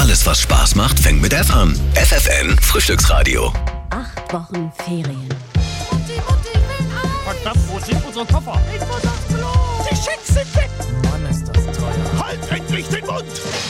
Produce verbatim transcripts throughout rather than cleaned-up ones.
Alles, was Spaß macht, fängt mit F an. F F N Frühstücksradio. Acht Wochen Ferien. Mutti, Mutti, will auf! Verdammt, wo sind unsere Koffer? Ich muss aufs Klo! Die Schicks sind weg! Mann, ist das teuer. Halt endlich den Mund!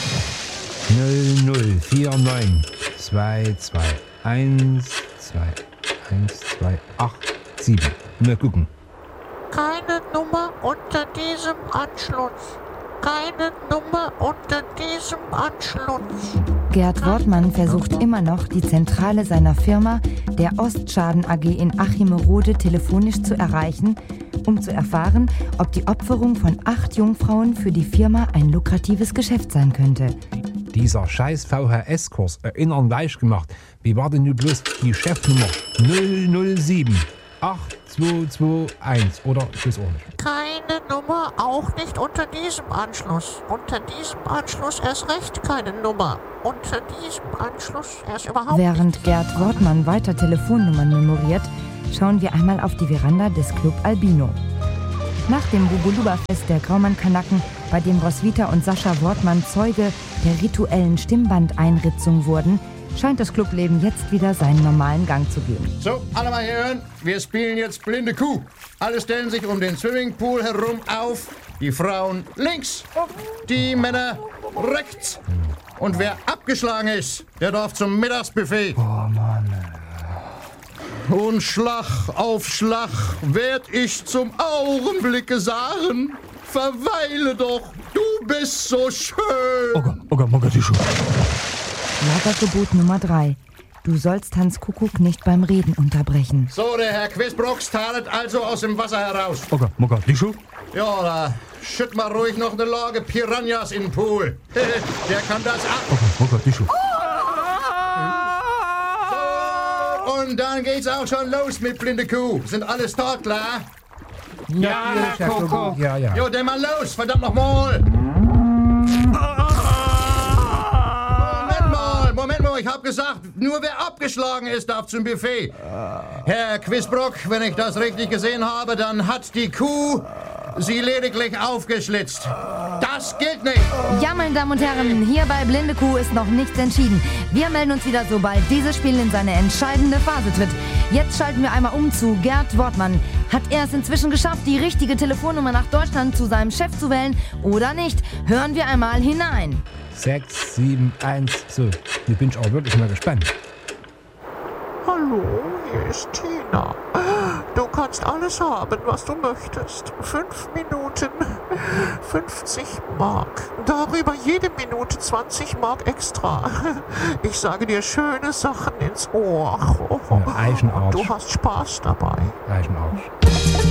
null null vier neun zwei zwei eins zwei eins zwei acht sieben. Mal gucken. Keine Nummer unter diesem Anschluss. Keine Nummer unter diesem Anschluss. Gerd Wortmann versucht immer noch, die Zentrale seiner Firma, der Ostschaden A G in Achimerode, telefonisch zu erreichen, um zu erfahren, ob die Opferung von acht Jungfrauen für die Firma ein lukratives Geschäft sein könnte. Dieser scheiß V H S-Kurs erinnern weich gemacht. Wie war denn nun bloß die Chefnummer? null null sieben acht zwei zwei eins oder bis auch nicht. Keine Nummer, auch nicht unter diesem Anschluss. Unter diesem Anschluss erst recht keine Nummer. Unter diesem Anschluss erst überhaupt Während nicht. Gerd Wortmann weiter Telefonnummern memoriert, schauen wir einmal auf die Veranda des Club Albino. Nach dem Bubuluba-Fest der Graumann-Kanaken, bei dem Roswitha und Sascha Wortmann Zeuge der rituellen Stimmbandeinritzung wurden, scheint das Clubleben jetzt wieder seinen normalen Gang zu gehen. So, alle mal hören. Wir spielen jetzt blinde Kuh. Alle stellen sich um den Swimmingpool herum auf. Die Frauen links, die Männer rechts. Und wer abgeschlagen ist, der darf zum Mittagsbuffet. Oh Mann. Und Schlag auf Schlag werd ich zum Augenblicke sagen. Verweile doch, du bist so schön. Oga, Oga, Moga, die Schuhe. Lagergebot Nummer drei. Du sollst Hans Kuckuck nicht beim Reden unterbrechen. So, der Herr Quisbrox talet also aus dem Wasser heraus. Oga, Moga, die Schuhe. Ja, da schütt mal ruhig noch eine Lage Piranhas in den Pool. Der kann das ab. Oga, Moga, die Schuhe. So, und dann geht's auch schon los mit blinde Kuh. Sind alle start klar? Ja, Herr Kuckuck. Ja, ja. Jo, dann mal los, verdammt nochmal. Moment mal, Moment mal, ich hab gesagt, nur wer abgeschlagen ist, darf zum Buffet. Herr Quisbrock, wenn ich das richtig gesehen habe, dann hat die Kuh sie lediglich aufgeschlitzt. Das gilt nicht. Ja, meine Damen und Herren, hier bei Blinde Kuh ist noch nichts entschieden. Wir melden uns wieder, sobald dieses Spiel in seine entscheidende Phase tritt. Jetzt schalten wir einmal um zu Gerd Wortmann. Hat er es inzwischen geschafft, die richtige Telefonnummer nach Deutschland zu seinem Chef zu wählen oder nicht? Hören wir einmal hinein. sechs sieben eins. So, jetzt bin ich auch wirklich mal gespannt. Hallo, hier ist Tina. Du kannst alles haben, was du möchtest. Fünf Minuten, fünfzig Mark. Darüber jede Minute zwanzig Mark extra. Ich sage dir schöne Sachen ins Ohr. Ja, Eichenarsch. Du hast Spaß dabei. Eichenarsch.